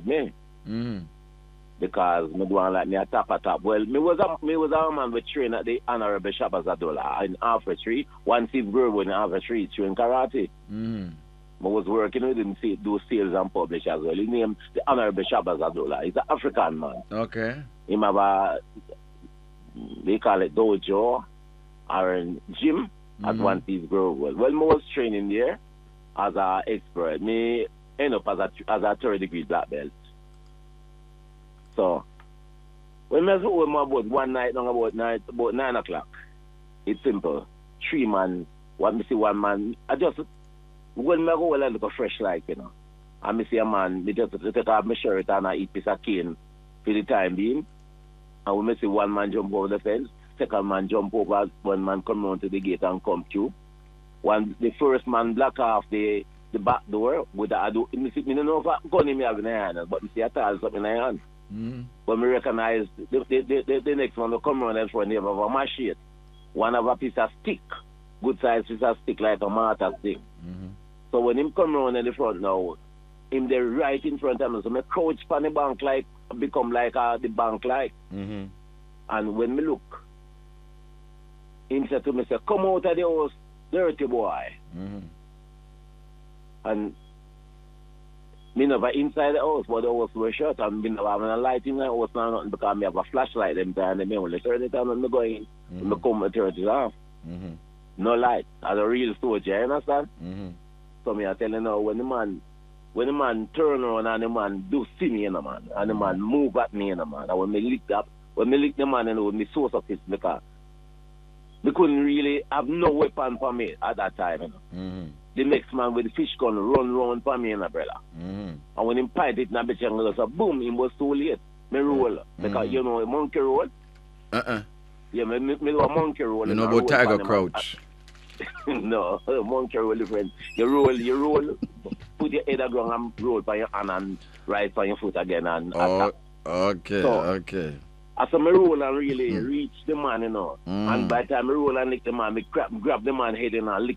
me. Mm-hmm. Because me go on like me a top. Well, me was a man with train at the Honorable Shabazz Addola in Alpha Street, one Steve Grove in Alpha Street, train karate. Mm-hmm. I was working with him, do sales and publish as well. His name, the Honorable Shabazz Addola. He's an African man. Okay. Him have a, they call it dojo or a gym at one Steve Grove. Well, me was training there as an expert. Me end up as a third degree black belt. So, when I was with my boat one night, about 9 o'clock, it's simple. 3 man, me see one man, I just, when I go, I look fresh like, you know. And me see a man, me just take off my shirt and I eat piece of cane for the time being. And when me see one man jump over the fence, second man jump over, one man come round to the gate and come through. The first man block off the back door with the, me don't know if I gun him have in the hand, but me see a tall something in the hand. But me recognize the next one will come around and front, they have a machete. One have a piece of stick, good size piece of stick like a mortar stick. So when him come around in the front now, him there right in front of me, so me crouch on the bank like, become like the bank like. And when me look, him said to me, say, come out of the house, dirty boy. And me never inside the house, but the house was shut, and me never having a light in the house now, nothing, because me have a flashlight them time, and me only turn it on when me go in, and me come and turn it off. No light, as a real soldier, you understand? So me I tell you now, when the man turn around and the man do see me, you know, man, and the man move at me, you know, man, and when me lick the man, you know, me source of it, because me couldn't really have no weapon for me at that time, you know. The next man with the fish gun run round for me, you know, brother. And when him point it in a bitch and go, so boom, him was too late. Me roll. Because, you know, a monkey roll. Yeah, me do a monkey roll. You know about tiger crouch? No, monkey roll different. You roll, put your head on ground and roll by your hand and right on your foot again and attack. Okay, so, okay. As I roll and really reach the man, you know. And by the time I roll and lick the man, I grab the man head and lick